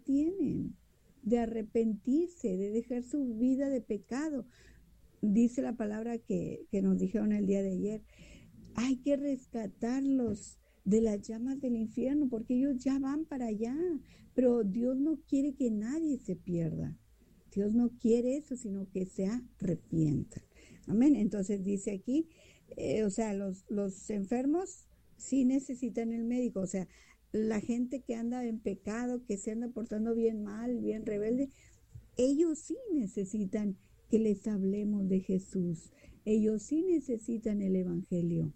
tienen de arrepentirse, de dejar su vida de pecado. Dice la palabra que nos dijeron el día de ayer, hay que rescatarlos de las llamas del infierno, porque ellos ya van para allá, pero Dios no quiere que nadie se pierda. Dios no quiere eso, sino que se arrepientan. Amén. Entonces dice aquí, los enfermos sí necesitan el médico, o sea, la gente que anda en pecado, que se anda portando bien mal, bien rebelde, ellos sí necesitan que les hablemos de Jesús. Ellos sí necesitan el evangelio.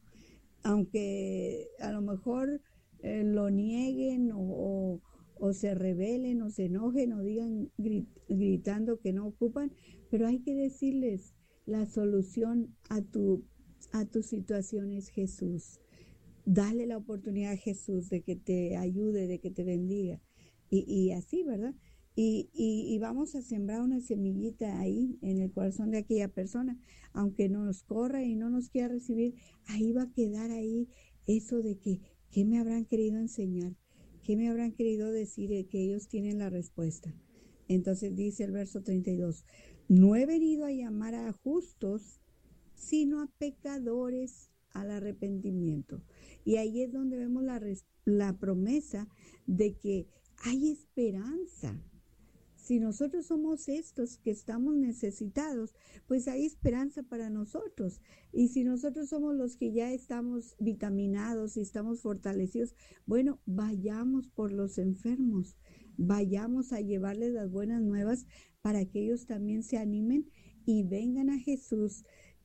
Aunque a lo mejor lo nieguen o se rebelen o se enojen o digan gritando que no ocupan, pero hay que decirles la solución a tu situación es Jesús. Dale la oportunidad a Jesús de que te ayude, de que te bendiga. Y así, ¿verdad? Y vamos a sembrar una semillita ahí en el corazón de aquella persona, aunque nos corra y no nos quiera recibir, ahí va a quedar ahí eso de que, ¿qué me habrán querido enseñar? ¿Qué me habrán querido decir? Que ellos tienen la respuesta. Entonces dice el verso 32, no he venido a llamar a justos, sino a pecadores al arrepentimiento. Y ahí es donde vemos la promesa de que hay esperanza. Si nosotros somos estos que estamos necesitados, pues hay esperanza para nosotros. Y si nosotros somos los que ya estamos vitaminados y estamos fortalecidos, bueno, vayamos por los enfermos, vayamos a llevarles las buenas nuevas para que ellos también se animen y vengan a Jesús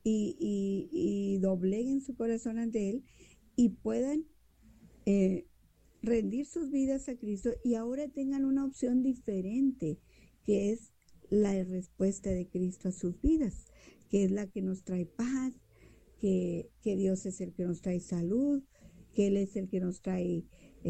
y dobleguen su corazón ante Él y puedan rendir sus vidas a Cristo y ahora tengan una opción diferente, que es la respuesta de Cristo a sus vidas, que es la que nos trae paz, que Dios es el que nos trae salud, que Él es el que nos trae,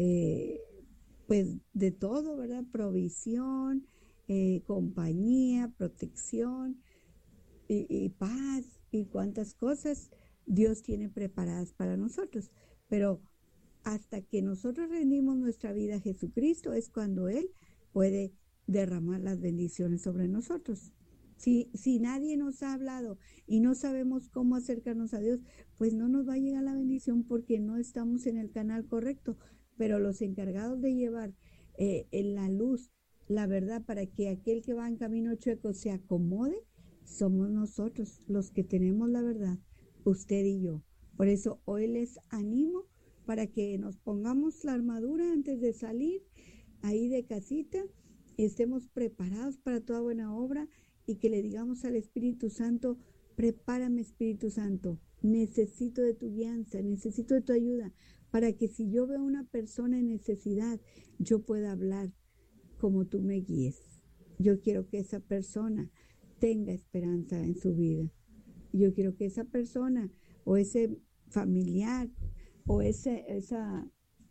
pues, de todo, ¿verdad? Provisión, compañía, protección y paz y cuantas cosas Dios tiene preparadas para nosotros. Pero hasta que nosotros rendimos nuestra vida a Jesucristo es cuando Él puede derramar las bendiciones sobre nosotros. Si nadie nos ha hablado y no sabemos cómo acercarnos a Dios, pues no nos va a llegar la bendición porque no estamos en el canal correcto. Pero los encargados de llevar en la luz, la verdad, para que aquel que va en camino chueco se acomode, somos nosotros los que tenemos la verdad, usted y yo. Por eso hoy les animo para que nos pongamos la armadura antes de salir ahí de casita, estemos preparados para toda buena obra y que le digamos al Espíritu Santo, prepárame Espíritu Santo, necesito de tu guianza, necesito de tu ayuda, para que si yo veo a una persona en necesidad, yo pueda hablar como tú me guíes. Yo quiero que esa persona tenga esperanza en su vida. Yo quiero que esa persona o ese familiar o esa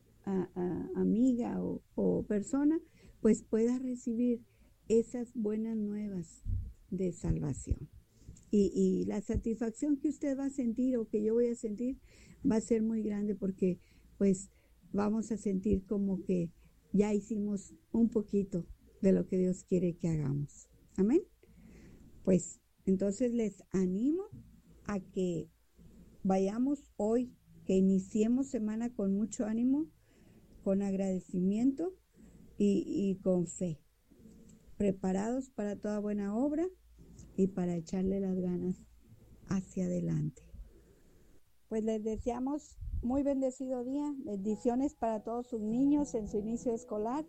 amiga o persona, pues pueda recibir esas buenas nuevas de salvación. Y la satisfacción que usted va a sentir o que yo voy a sentir va a ser muy grande porque pues vamos a sentir como que ya hicimos un poquito de lo que Dios quiere que hagamos. Amén. Pues entonces les animo a que vayamos hoy, que iniciemos semana con mucho ánimo, con agradecimiento y con fe, preparados para toda buena obra y para echarle las ganas hacia adelante. Pues les deseamos muy bendecido día, bendiciones para todos sus niños en su inicio escolar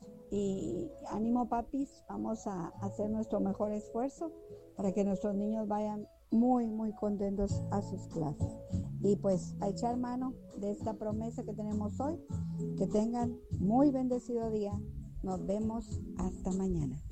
y ánimo papis, vamos a hacer nuestro mejor esfuerzo para que nuestros niños vayan muy contentos a sus clases y pues a echar mano de esta promesa que tenemos hoy. Que tengan muy bendecido día, nos vemos hasta mañana.